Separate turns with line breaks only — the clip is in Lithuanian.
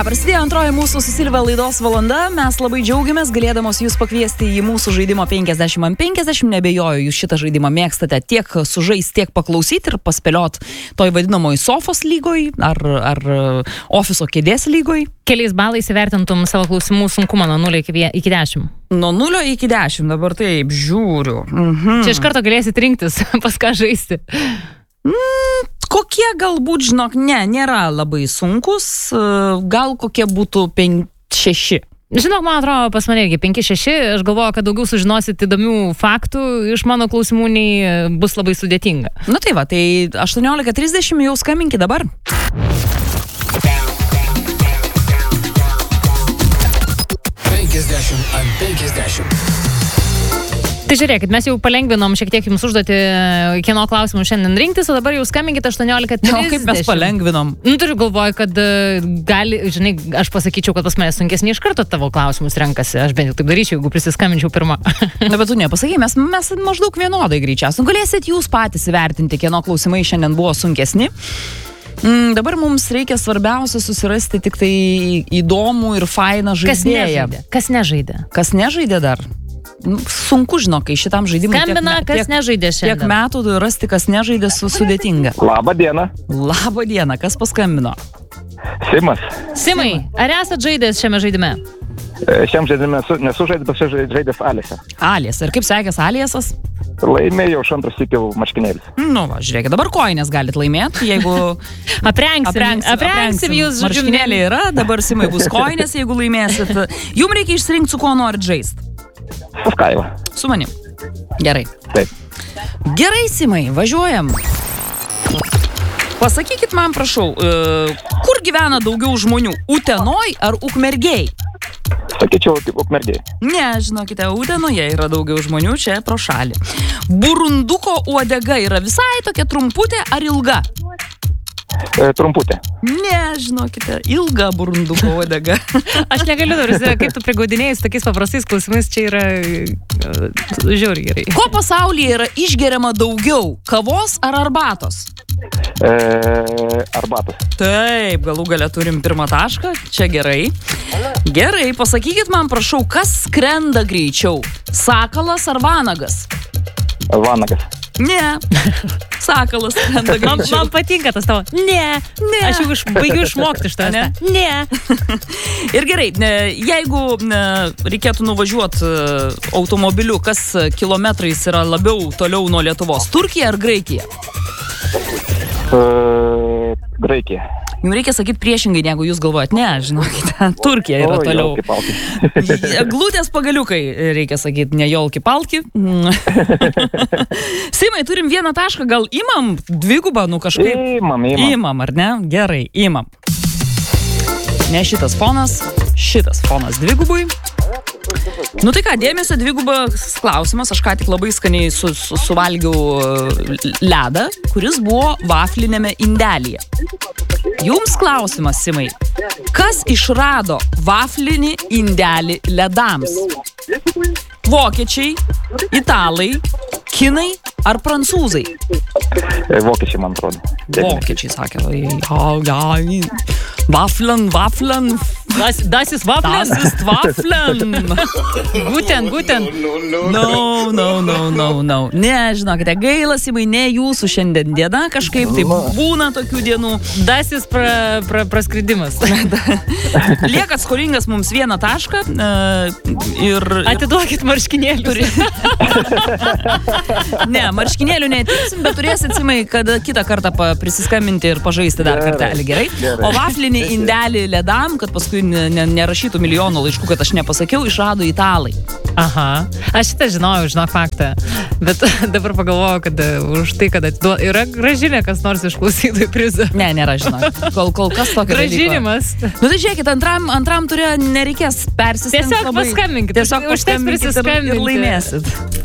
ką, prasidėjo antroji mūsų su Silva laidos valanda. Mes labai džiaugiamės galėdamos jūs pakviesti į mūsų žaidimo 50/50. Nebejoju, jūs šitą žaidimą mėgstate tiek sužaisti, tiek paklausyti ir paspėliot toj vadinamoji sofos lygoj ar ofiso kėdės lygoj.
Keliais balais įvertintum savo klausimų sunkumą nuo 0 iki 10.
Nuo 0 iki 10, dabar taip, žiūriu.
Čia iš karto galėsit rinktis, pas ką žaisti.
Kokie galbūt, žinok, nėra labai sunkus, gal kokie būtų 5-6.
Žinok, man atrodo, pas mane irgi 5-6, aš galvoju, kad daugiau sužinosit įdomių faktų iš mano klausimų, nei bus labai sudėtinga.
Nu tai va, tai 18:30 jau skambinkit dabar.
Tai žiūrėkit, mes jau palengvinom šiek tiek jums užduoti, kieno klausimų šiandien rinktis, o dabar jau skambinkit 18:30.
O kaip mes palengvinom?
Turiu galvoju, kad gali, žinai, aš pasakyčiau, kad pas mane sunkesnį iš karto tavo klausimus renkasi. Aš bent jau taip daryčiau, jeigu prisiskambinčiau pirmą.
Na, bet tu nepasakai, mes maždaug vienodai greičiausiai. Galėsit jūs patys įvertinti, kieno klausimai šiandien buvo sunkesni. Dabar mums reikia svarbiausia susirasti tik tai įdomų ir fainą žaidėją.
Kas nežaidė?
Kas nežaidė dar? Sunku, žinok, kai šitam žaidimui
skambina, kas nežaidė šiandien.
Tiek metų rasti, kas nežaidė, sudėtinga.
Labą dieną.
Labą dieną, kas paskambino?
Simas.
Simai, ar esat žaidęs šiame žaidime?
Šiam žaidime nesu žaidęs, žaidęs Alėse.
Alės. Ir kaip sekės Alėsas?
Laimėjau iš antros sykių marškinėlis.
Nu va, žiūrėkit, dabar koinės galit laimėti, jeigu...
Aprengsim jūs, žodžiu.
Marškinėliai yra, dabar Simai bus koinės, jeigu laimėsit. Jums reikia išsirinkti, su kuo norit žaisti.
Su Skaiva.
Su manim. Gerai.
Taip.
Gerai, Simai, važiuojam. Pasakykit man, prašau, kur gyvena daugiau žmonių? Utenoj ar Ukmergėj?
Sakyčiau, Ukmergėj.
Ne, žinokite, Utenoje yra daugiau žmonių, čia pro šalį. Burunduko uodega yra visai tokia trumputė ar ilga?
Trumputė.
Ne, žinokite, ilga burunduko uodega.
Aš negaliu, kaip tu prigaudinėjai su tokiais paprastais klausimais, čia yra žiauriai gerai.
Ko pasaulyje yra išgeriama daugiau, kavos ar arbatos?
Arbatos.
Taip, galų gale turim pirmą tašką, čia gerai. Gerai, pasakykit man, prašau, kas skrenda greičiau, sakalas ar vanagas?
Vanagas.
Ne, sakalas skrenda greičiau.
Man patinka tas tavo. Ne. Aš jau baigiu išmokti iš to, ne.
Ir gerai, jeigu reikėtų nuvažiuoti automobiliu, kas kilometrais yra labiau toliau nuo Lietuvos, Turkija ar Graikija?
Graikija.
Jums reikia sakyti priešingai, negu jūs galvojat. Ne, žinokite, Turkija yra toliau. Glūdės pagaliukai, reikia sakyti, ne jolki-palki. Simai, turim vieną tašką, gal imam dvigubą, kažkaip? Imam, ar ne? Gerai, imam. Ne šitas fonas dvigubui. Nu tai ką, dėmesio, dvigubas klausimas, aš ką tik labai skaniai suvalgiau ledą, kuris buvo vaflinėme indelyje. Jums klausimas, Simai, kas išrado vaflinį indelį ledams? Vokiečiai, italai, kinai ar prancūzai?
Vokiečiai, man atrodo.
Vokiečiai sakė, Waffeln.
Das ist Waffeln.
Das ist Waffeln.
Būtent.
No. Ne, žinokite, gaila, Simai, ne jūsų šiandien diena, kažkaip tai būna tokių dienų.
Das ist praskridimas.
Liekat skolingas mums vieną tašką ir...
Atiduokit marškinėlių.
Ne, marškinėlių neatimsim, bet turėsit, Simai, kad kitą kartą prisiskambinti ir pažaisti dar kartelį, gerai? O vaflinį indelį ledam, kad paskui nerašytų milijonų laiškų, kad aš nepasakiau, išrado italai.
Aha, aš šitą žinojau, žinok faktą, bet dabar pagalvojau, kad už tai, kad yra grąžinė kas nors iš klausytojų prizą.
Ne, nėra, žinok, kol kas tokio
grąžinimas.
Nu tai žiūrėkit, antram turėjo nereikės persistengti.
Tiesiog paskambinkit.
Tiesiog paskambinkit ir laimėsit.